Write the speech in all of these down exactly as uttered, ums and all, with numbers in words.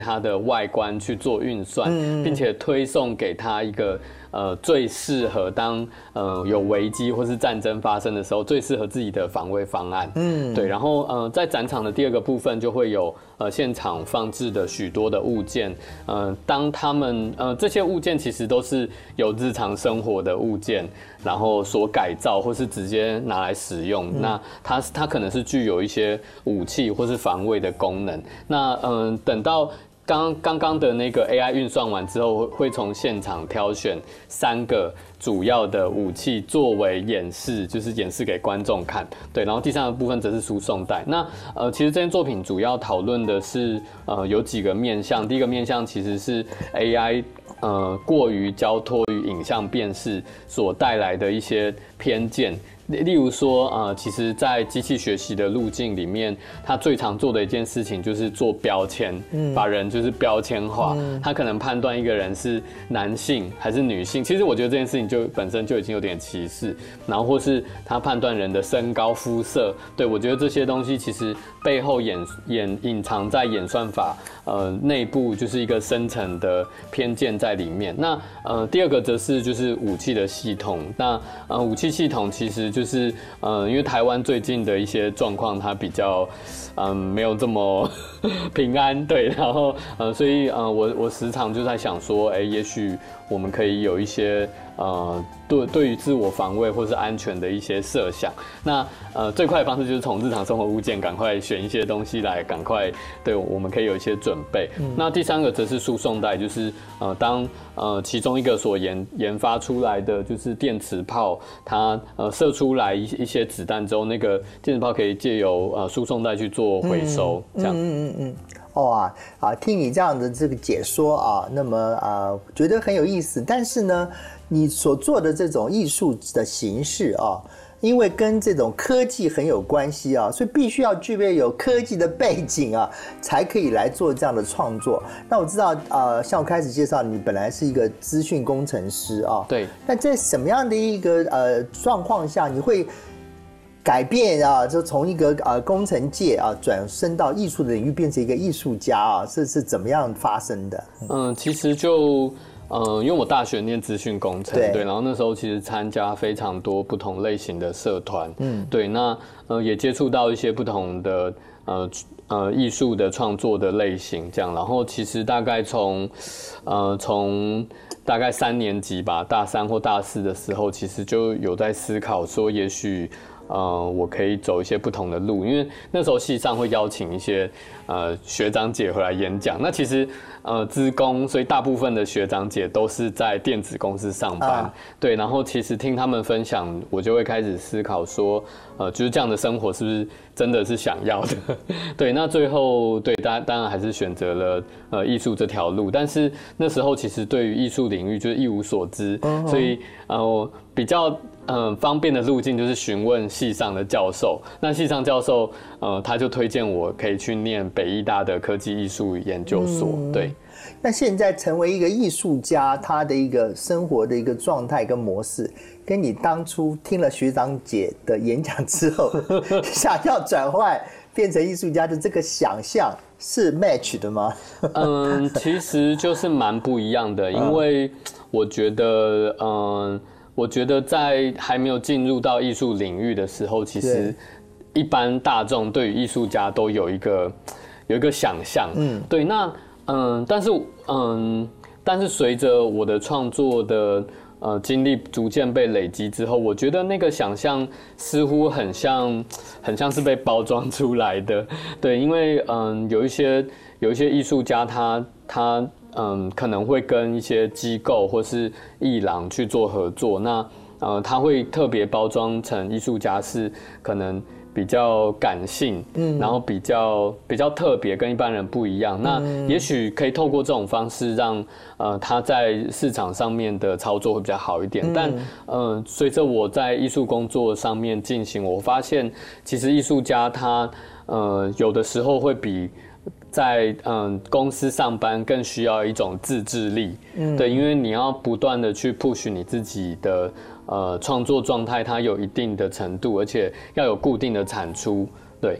它的外观去做运算，嗯、并且推送给他一个呃最适合当呃有危机或是战争发生的时候最适合自己的防卫方案。嗯，对。然后呃在展场的第二个部分就会有呃现场放置的许多的物件，呃当他们呃这些物件其实都是有日常生活的物件，然后所改造或是直接拿来使用。嗯、那它它可能是具有一些武器或是防卫的功能。那嗯、呃、等到刚刚刚的那个 A I 运算完之后，会从现场挑选三个主要的武器作为演示，就是演示给观众看。对，然后第三个部分则是输送带。那呃，其实这件作品主要讨论的是呃有几个面向。第一个面向其实是 A I 呃过于交托于影像辨识所带来的一些偏见。例如说，呃，其实，在机器学习的路径里面，它最常做的一件事情就是做标签，嗯、把人就是标签化。嗯、它可能判断一个人是男性还是女性。其实我觉得这件事情就本身就已经有点歧视。然后或是它判断人的身高、肤色，对，我觉得这些东西其实背后演演隐藏在演算法呃内部就是一个深层的偏见在里面。那呃第二个则是就是武器的系统。那呃武器系统其实就就是呃，因为台湾最近的一些状况，它比较嗯、呃、没有这么平安，对，然后呃，所以呃，我我时常就在想说，哎，也许我们可以有一些呃对对于自我防卫或是安全的一些设想。那呃最快的方式就是从日常生活物件赶快选一些东西来，赶快对我们可以有一些准备。嗯、那第三个则是输送带，就是呃当呃其中一个所研研发出来的就是电磁炮，它呃射出来一一些子弹之后，那个电磁炮可以借由呃输送带去做回收，嗯、这样。 嗯嗯嗯。哦啊啊，听你这样的这个解说啊，那么啊，觉得很有意思。但是呢，你所做的这种艺术的形式啊，因为跟这种科技很有关系啊，所以必须要具备有科技的背景啊，才可以来做这样的创作。那我知道，呃，像我开始介绍你，本来是一个资讯工程师啊， 对。 那在什么样的一个呃状况下，你会改变啊，就从一个呃工程界啊转身到艺术的领域，变成一个艺术家啊，这是怎么样发生的？ 嗯，其实就呃，因为我大学念资讯工程，对，对，然后那时候其实参加非常多不同类型的社团，嗯，对，那呃也接触到一些不同的呃呃艺术的创作的类型，这样，然后其实大概从呃从大概三年级吧，大三或大四的时候，其实就有在思考说，也许。呃，我可以走一些不同的路，因为那时候系上会邀请一些呃学长姐回来演讲。那其实呃资工，所以大部分的学长姐都是在电子公司上班，啊、对。然后其实听他们分享，我就会开始思考说，呃，就是这样的生活是不是真的是想要的？对。那最后对，当当然还是选择了呃艺术这条路，但是那时候其实对于艺术领域就是一无所知，嗯、所以呃比较。嗯，方便的路径就是询问系上的教授。那系上教授，呃，他就推荐我可以去念北艺大的科技艺术研究所。嗯、对。 那现在成为一个艺术家，他的一个生活的一个状态跟模式，跟你当初听了学长姐的演讲之后，想要转换变成艺术家的这个想象是 match 的吗？ 嗯，其实就是蛮不一样的，因为我觉得，嗯。我觉得在还没有进入到艺术领域的时候，其实一般大众对于艺术家都有一个有一个想象，嗯，对，那嗯，但是嗯，但是随着我的创作的呃经历逐渐被累积之后，我觉得那个想象似乎很像很像是被包装出来的，对，因为嗯，有一些有一些艺术家他他。嗯，可能会跟一些机构或是艺廊去做合作，那呃，他会特别包装成艺术家是可能比较感性，嗯，然后比较比较特别，跟一般人不一样。那也许可以透过这种方式让呃他在市场上面的操作会比较好一点。嗯、但呃，随着我在艺术工作上面进行，我发现其实艺术家他呃有的时候会比。在嗯公司上班更需要一种自制力，嗯，对，因为你要不断的去 push 你自己的呃创作状态，它有一定的程度，而且要有固定的产出，对。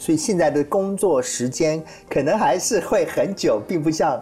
所以现在的工作时间可能还是会很久，并不像